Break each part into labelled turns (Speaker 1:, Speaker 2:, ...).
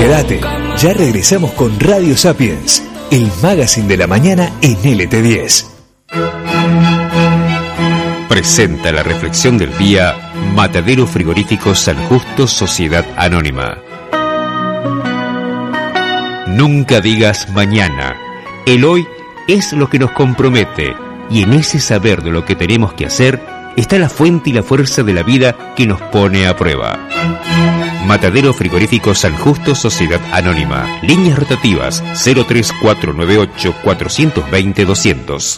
Speaker 1: Quédate, ya regresamos con Radio Sapiens, el magazine de la mañana en LT10.
Speaker 2: Presenta la reflexión del día Matadero Frigorífico San Justo Sociedad Anónima. Nunca digas mañana. El hoy es lo que nos compromete, y en ese saber de lo que tenemos que hacer está la fuente y la fuerza de la vida que nos pone a prueba. Matadero Frigorífico San Justo Sociedad Anónima. Líneas rotativas 03498 420 200.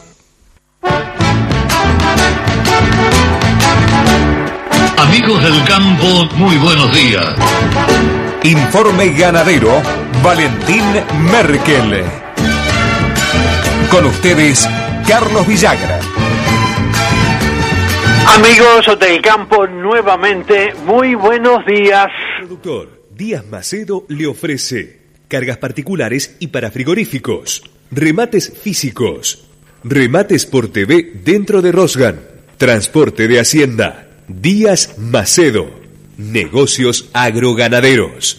Speaker 3: Amigos del campo, muy buenos días.
Speaker 1: Informe ganadero, Valentín Merkel. Con ustedes, Carlos Villagra.
Speaker 4: Amigos del campo, nuevamente, muy buenos días.
Speaker 1: El productor Díaz Macedo le ofrece cargas particulares y para frigoríficos, remates físicos, remates por TV dentro de Rosgan, transporte de hacienda. Díaz Macedo, negocios agroganaderos.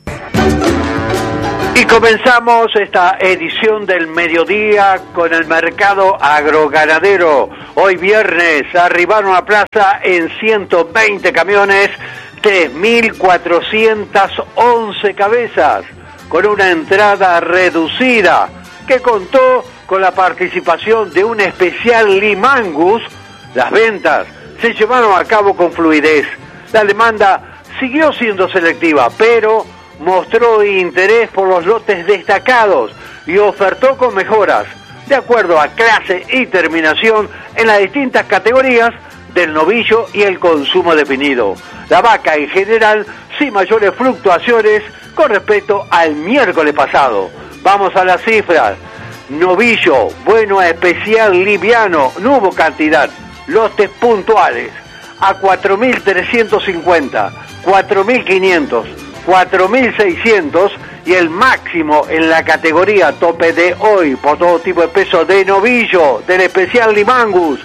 Speaker 4: Y comenzamos esta edición del mediodía con el mercado agroganadero. Hoy viernes arribaron a plaza en 120 camiones 3.411 cabezas, con una entrada reducida que contó con la participación de un especial Limangus. Las ventas se llevaron a cabo con fluidez. La demanda siguió siendo selectiva, pero mostró interés por los lotes destacados y ofertó con mejoras, de acuerdo a clase y terminación en las distintas categorías del novillo y el consumo definido. La vaca en general sin mayores fluctuaciones con respecto al miércoles pasado. Vamos a las cifras. Novillo, bueno a especial liviano, no hubo cantidad. Lotes puntuales a 4.350, 4.500, 4.600 y el máximo en la categoría tope de hoy por todo tipo de peso de novillo del especial Limangus,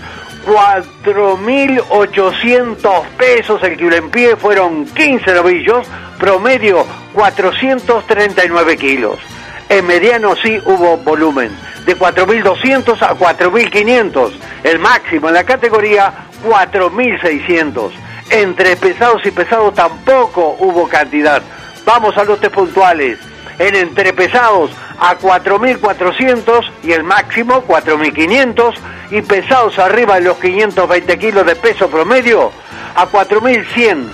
Speaker 4: 4.800 pesos el kilo en pie, fueron 15 novillos, promedio 439 kilos. En mediano sí hubo volumen, de 4.200 a 4.500, el máximo en la categoría 4.600. Entre pesados y pesados tampoco hubo cantidad. Vamos a lotes puntuales. En entrepesados a 4.400 y el máximo 4.500, y pesados arriba de los 520 kilos de peso promedio a 4.100,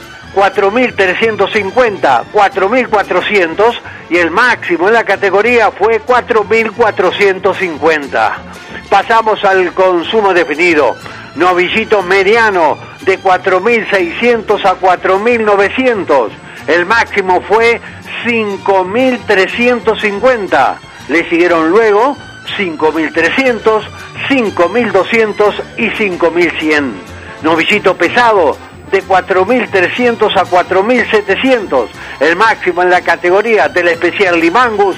Speaker 4: 4.350, 4.400 y el máximo en la categoría fue 4.450. Pasamos al consumo definido. Novillito mediano de 4.600 a 4.900. El máximo fue 5.350. Le siguieron luego 5.300, 5.200 y 5.100. Novillito pesado de 4.300 a 4.700. El máximo en la categoría del especial Limangus,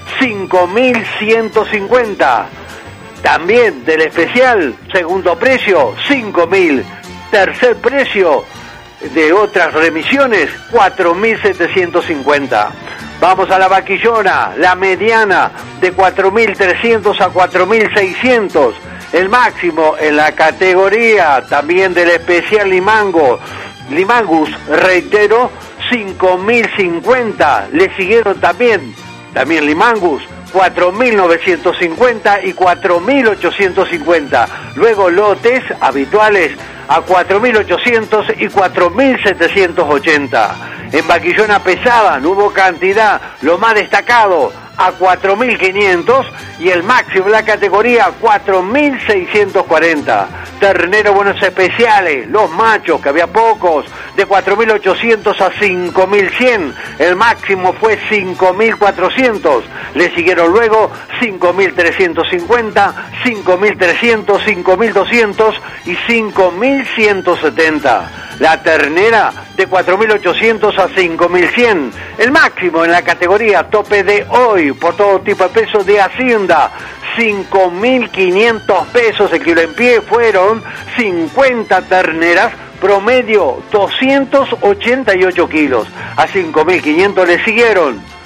Speaker 4: 5.150. También del especial, segundo precio, 5.000. Tercer precio de otras remisiones, 4.750. Vamos a la vaquillona, la mediana de 4.300 a 4.600. El máximo en la categoría también del especial Limangus, reitero, 5.050. Le siguieron también Limangus, 4.950 y 4.850. Luego lotes habituales a 4.800 y 4.780. En vaquillona pesada no hubo cantidad, lo más destacado a 4.500 y el máximo en la categoría 4.640. Ternero buenos especiales, los machos, que había pocos, de 4.800 a 5.100. El máximo fue 5.400. Le siguieron luego 5.350, 5.300, 5.200 y 5.170. La ternera de 4.800 a 5.100. El máximo en la categoría tope de hoy por todo tipo de pesos de Hacienda, 5.500 pesos el kilo en pie. Fueron 50 terneras, promedio 288 kilos. A 5.500 le siguieron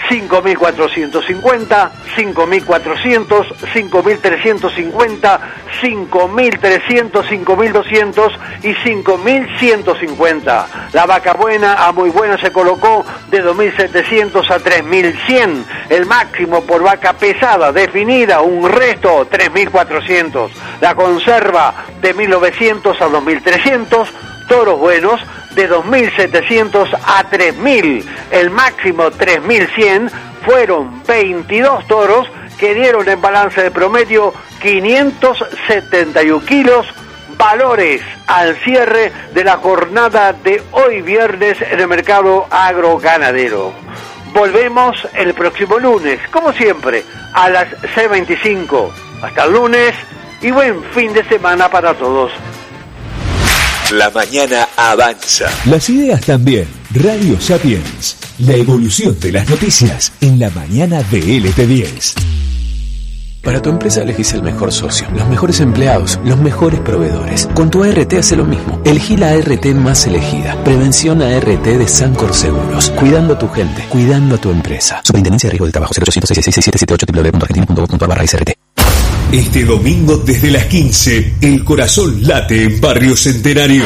Speaker 4: 5.450, 5.400, 5.350, 5.300, 5.200 y 5.150. La vaca buena a muy buena se colocó de 2.700 a 3.100. El máximo por vaca pesada definida, un resto, 3.400. La conserva de 1.900 a 2.300. Toros buenos de 2.700 a 3.000. El máximo 3.100. Fueron 22 toros que dieron en balance de promedio 571 kilos, valores al cierre de la jornada de hoy viernes en el mercado agroganadero. Volvemos el próximo lunes, como siempre, a las 6:25. Hasta el lunes y buen fin de semana para todos.
Speaker 1: La mañana avanza. Las ideas también. Radio Sapiens. La evolución de las noticias en la mañana de LT10.
Speaker 5: Para tu empresa elegís el mejor socio, los mejores empleados, los mejores proveedores. Con tu ART hace lo mismo. Elegí la ART más elegida. Prevención ART de Sancor Seguros. Cuidando a tu gente, cuidando a tu empresa. Superintendencia de Riesgo del Trabajo, 0800 666 778 www.argentina.gov.ar/SRT.
Speaker 1: Este domingo desde las 15, el corazón late en Barrio Centenario.